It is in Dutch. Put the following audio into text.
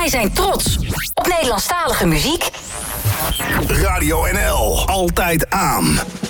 Wij zijn trots op Nederlandstalige muziek. Radio NL, altijd aan.